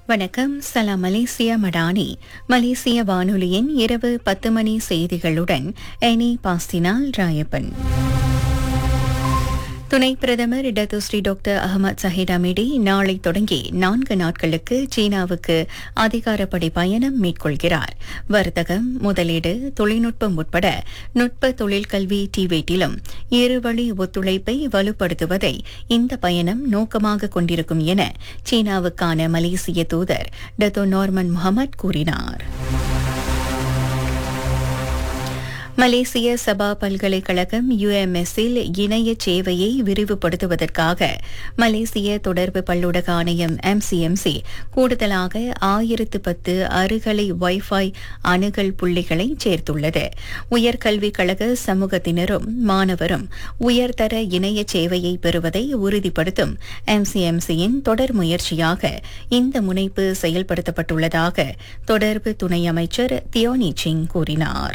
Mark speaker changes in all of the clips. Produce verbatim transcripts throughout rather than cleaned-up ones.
Speaker 1: வணக்கம். சலாம் மலேசியா மடானி. மலேசிய வானொலியின் இரவு பத்து மணி செய்திகளுடன் எனி பாஸ்தினால் ராயப்பன். துணை பிரதமர் டத்துஸ்ரீ டாக்டர் அகமது சஹிட் அமிடி நாளை தொடங்கி நான்கு நாட்களுக்கு சீனாவுக்கு அதிகாரப்படி பயணம் மேற்கொள்கிறார். வர்த்தகம், முதலீடு, தொழில்நுட்பம் உட்பட நுட்ப தொழிற்கல்வி டிவேட்டிலும் இருவழி ஒத்துழைப்பை வலுப்படுத்துவதை இந்த பயணம் நோக்கமாக கொண்டிருக்கும் என சீனாவுக்கான மலேசிய தூதர் டத்தோ நார்மன் முகமது கூறினார். மலேசிய சபா பல்கலைக்கழகம் யுஎம்எஸ்ஸில் இணைய சேவையை விரிவுபடுத்துவதற்காக மலேசிய தொடர்பு பல்லூடக ஆணையம் எம்சிஎம்சி கூடுதலாக ஆயிரத்து பத்து அருகலை வைஃபை அணுகல் புள்ளிகளை சேர்த்துள்ளது. உயர்கல்விக் கழக சமூகத்தினரும் மாணவரும் உயர்தர இணைய சேவையை பெறுவதை உறுதிப்படுத்தும் எம்சிஎம்சியின் தொடர் முயற்சியாக இந்த முனைப்பு செயல்படுத்தப்பட்டுள்ளதாக தொடர்பு துணை அமைச்சர் தியோனி சிங் கூறினார்.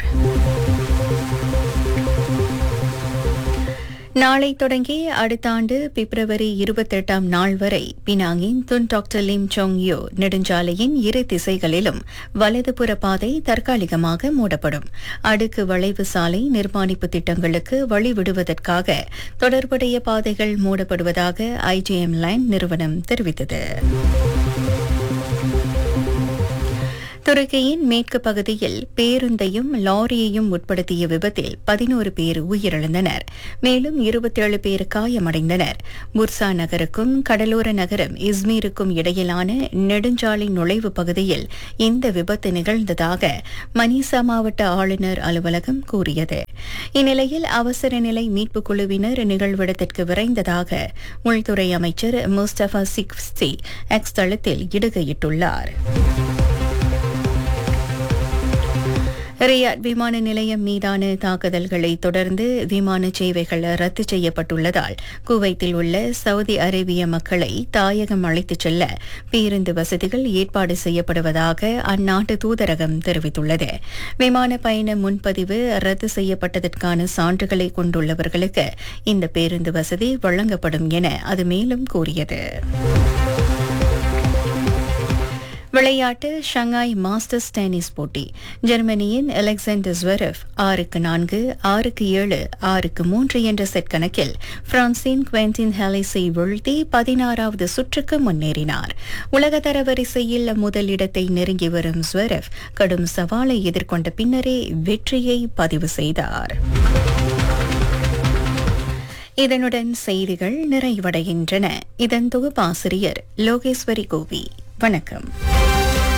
Speaker 1: நாளை தொடங்கி அடுத்த ஆண்டு பிப்ரவரி இருபத்தெட்டாம் நாள் வரை பினாங்கின் துன் டாக்டர் லிம் சோங் யோ நெடுஞ்சாலையின் இரு திசைகளிலும் வலதுபுற பாதை தற்காலிகமாக மூடப்படும். அடுக்கு வளைவு சாலை நிர்மாணிப்பு திட்டங்களுக்கு வழிவிடுவதற்காக தொடர்புடைய பாதைகள் மூடப்படுவதாக ஐஜிஎம் லைன் நிறுவனம் தெரிவித்தது. துருக்கியின் மேற்கு பகுதியில் பேருந்தையும் லாரியையும் உட்படுத்திய விபத்தில் பதினோரு பேர் உயிரிழந்தனர். மேலும் இருபத்தேழு பேர் காயமடைந்தனர். புர்சா நகருக்கும் கடலோர நகரம் இஸ்மீருக்கும் இடையிலான நெடுஞ்சாலை நுழைவு பகுதியில் இந்த விபத்து நிகழ்ந்ததாக மனிசா மாவட்ட ஆளுநர் அலுவலகம் கூறியது. இந்நிலையில் அவசர நிலை மீட்புக் குழுவினர் நிகழ்விடத்திற்கு விரைந்ததாக உள்துறை அமைச்சர் முஸ்தபா சிக்ஸ்தி எக்ஸ் தளத்தில் இடுகையிட்டுள்ளார். ரியாட் விமான நிலையம் மீதான தாக்குதல்களை தொடர்ந்து விமான சேவைகள் ரத்து செய்யப்பட்டுள்ளதால் குவைத்தில் உள்ள சவுதி அரேபிய மக்களை தாயகம் அழைத்துச் செல்ல பேருந்து வசதிகள் ஏற்பாடு செய்யப்படுவதாக அந்நாட்டு தூதரகம் தெரிவித்துள்ளது. விமான பயண முன்பதிவு ரத்து செய்யப்பட்டதற்கான சான்றுகளை கொண்டுள்ளவர்களுக்கு இந்த பேருந்து வசதி வழங்கப்படும் என அது மேலும் கூறியது. விளையாட்டு. ஷங்காய் மாஸ்டர்ஸ் டென்னிஸ் போட்டி. ஜெர்மனியின் அலெக்சாண்டர் ஸ்வெரவ் ஆறுக்கு நான்கு, ஆறுக்கு ஏழு, ஆறுக்கு மூன்று என்ற செட் கணக்கில் பிரான்சின் குவென்டின் ஹெலிஸை வீழ்த்தி பதினாறாவது சுற்றுக்கு முன்னேறினார். உலக தரவரிசையில் முதலிடத்தை நெருங்கி வரும் ஸ்வெரவ் கடும் சவாலை எதிர்கொண்ட பின்னரே வெற்றியை பதிவு செய்தார். இதனுடன் செய்திகள் நிறைவடைகின்றன. இதன் தொகுப்பாசிரியர் லோகேஸ்வரி கோவி. வணக்கம்.